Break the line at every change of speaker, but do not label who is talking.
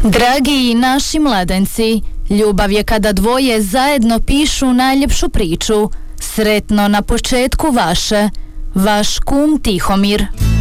Dragi naši mladenci, ljubav je kada dvoje zajedno pišu najljepšu priču. Sretno na početku vaše, vaš kum Tihomir.